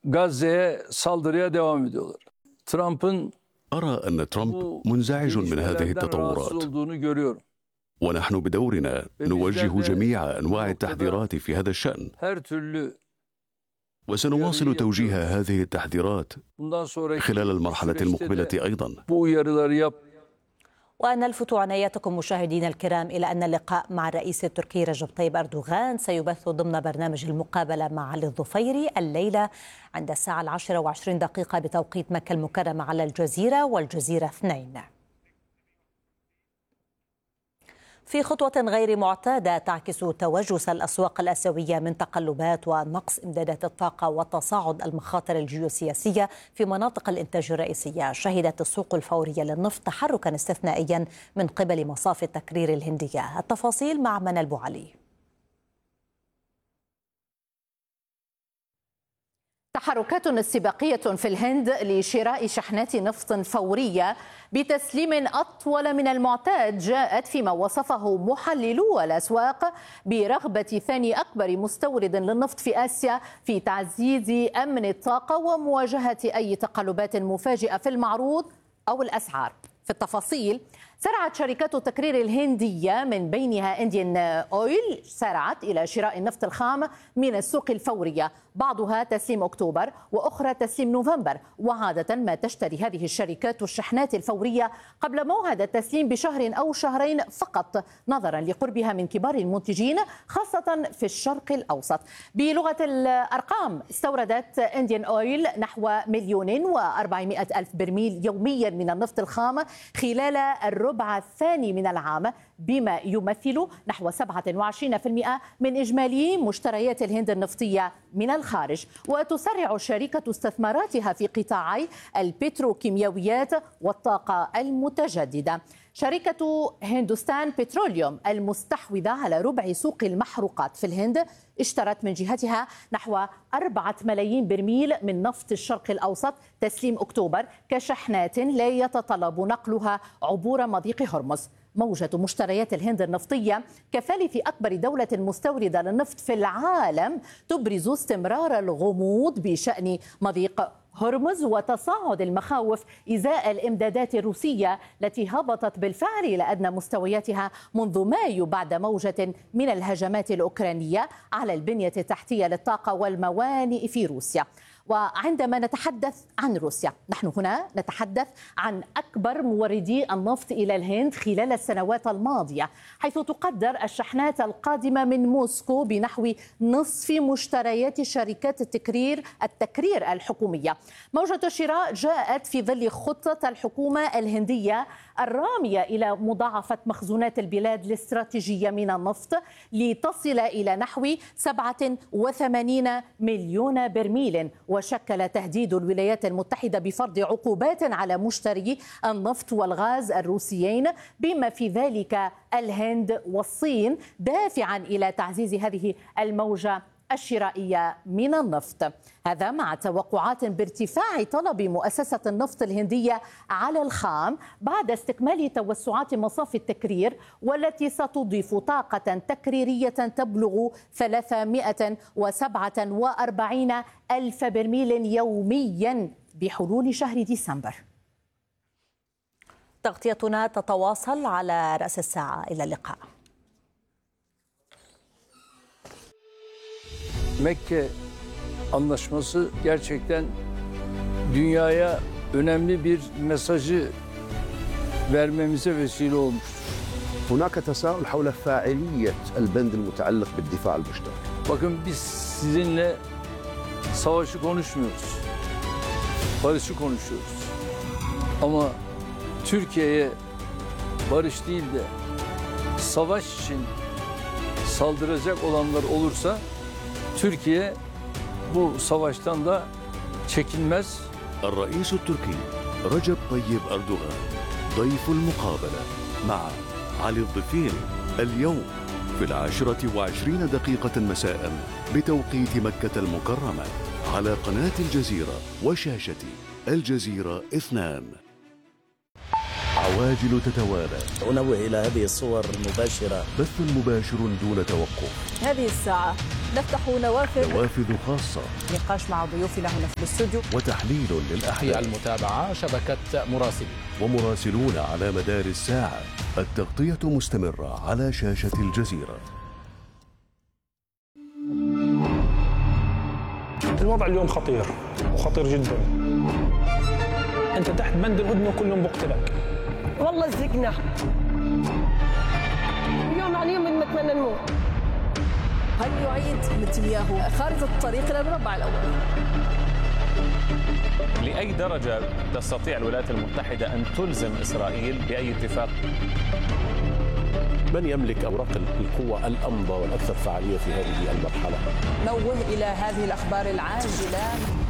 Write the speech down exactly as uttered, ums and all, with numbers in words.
Gazze'ye saldırıya devam ediyorlar. Trump'ın أرى أن ترامب منزعج من هذه التطورات، ونحن بدورنا نوجه جميع أنواع التحذيرات في هذا الشأن، وسنواصل توجيه هذه التحذيرات خلال المرحلة المقبلة أيضا. ونلفت عنايتكم مشاهدينا الكرام إلى أن اللقاء مع الرئيس التركي رجب طيب أردوغان سيبث ضمن برنامج المقابلة مع علي الظفيري الليلة عند الساعة العاشرة وعشرين دقيقة بتوقيت مكة المكرمة على الجزيرة والجزيرة اثنين. في خطوة غير معتادة تعكس توجس الأسواق الآسيوية من تقلبات ونقص إمدادات الطاقة وتصاعد المخاطر الجيوسياسية في مناطق الإنتاج الرئيسية، شهدت السوق الفورية للنفط تحركا استثنائيا من قبل مصافي التكرير الهندية. التفاصيل مع منى البوعلي. تحركات استباقية في الهند لشراء شحنات نفط فورية بتسليم أطول من المعتاد جاءت فيما وصفه محللو الأسواق برغبة ثاني أكبر مستورد للنفط في آسيا في تعزيز أمن الطاقة ومواجهة أي تقلبات مفاجئة في المعروض أو الأسعار. في التفاصيل، سارعت شركات التكرير الهندية من بينها إنديان أويل سارعت إلى شراء النفط الخام من السوق الفورية، بعضها تسليم أكتوبر وأخرى تسليم نوفمبر. وعادة ما تشتري هذه الشركات الشحنات الفورية قبل موعد التسليم بشهر أو شهرين فقط، نظرا لقربها من كبار المنتجين خاصة في الشرق الأوسط. بلغة الأرقام، استوردت إنديان أويل نحو مليون وأربعمائة ألف برميل يوميا من النفط الخام خلال الربع الثاني من العام، بما يمثل نحو سبعة وعشرين بالمئة من إجمالي مشتريات الهند النفطية من الخارج. وتسرع الشركة استثماراتها في قطاعي البتروكيماويات والطاقة المتجددة. شركة هندوستان بتروليوم المستحوذة على ربع سوق المحروقات في الهند اشترت من جهتها نحو أربعة ملايين برميل من نفط الشرق الأوسط تسليم أكتوبر كشحنات لا يتطلب نقلها عبور مضيق هرمز. موجة مشتريات الهند النفطية كثالث أكبر دولة مستوردة للنفط في العالم تبرز استمرار الغموض بشأن مضيق هرمز وتصاعد المخاوف إزاء الإمدادات الروسية التي هبطت بالفعل إلى أدنى مستوياتها منذ مايو بعد موجة من الهجمات الأوكرانية على البنية التحتية للطاقة والموانئ في روسيا. وعندما نتحدث عن روسيا، نحن هنا نتحدث عن أكبر موردي النفط إلى الهند خلال السنوات الماضية، حيث تقدر الشحنات القادمة من موسكو بنحو نصف مشتريات شركات التكرير التكرير الحكومية. موجة الشراء جاءت في ظل خطة الحكومة الهندية الرامية إلى مضاعفة مخزونات البلاد الاستراتيجية من النفط لتصل إلى نحو سبعة وثمانين مليون برميل. وشكل تهديد الولايات المتحدة بفرض عقوبات على مشتري النفط والغاز الروسيين بما في ذلك الهند والصين دافعا إلى تعزيز هذه الموجة الشرائية من النفط. هذا مع توقعات بارتفاع طلب مؤسسة النفط الهندية على الخام بعد استكمال توسعات مصافي التكرير، والتي ستضيف طاقة تكريرية تبلغ ثلاثمائة وسبعة وأربعين ألف برميل يوميا بحلول شهر ديسمبر. تغطيتنا تتواصل على رأس الساعة. إلى اللقاء. Mekke Anlaşması gerçekten dünyaya önemli bir mesajı vermemize vesile olmuştur. هناك تساؤل حول فاعلية البند المتعلق بالدفاع المشترك. Bakın biz sizinle savaşı konuşmuyoruz. Barışı konuşuyoruz. Ama Türkiye'ye barış değil de savaş için saldıracak olanlar olursa Türkiye bu savaştan da çekinmez. الرئيس التركي رجب طيب أردوغان ضيف المقابلة مع علي الظفيري اليوم في العاشرة وعشرين دقيقة مساء بتوقيت مكة المكرمة على قناة الجزيرة وشاشة الجزيرة اثنان. الدواجن تتوالى. أنوه إلى هذه الصور المباشرة. بث مباشر دون توقف. هذه الساعة نفتح نوافذ نوافذ خاصة. نقاش مع ضيوفنا هنا في الاستوديو. وتحليل للأحداث. المتابعة شبكة مراسلين. ومراسلون على مدار الساعة. التغطية مستمرة على شاشة الجزيرة. الوضع اليوم خطير وخطير جدا. انت تحت بند الهدنه وكلهم بقتلك. والله زقنا يوم عن يوم نتمنى نموت. هل يعيد نتنياهو خارطة الطريق إلى المربع الأول؟ لأي درجة تستطيع الولايات المتحدة أن تلزم إسرائيل بأي اتفاق؟ من يملك أوراق القوة الأمضى والأكثر فعالية في هذه المرحلة؟ نوه إلى هذه الأخبار العاجلة.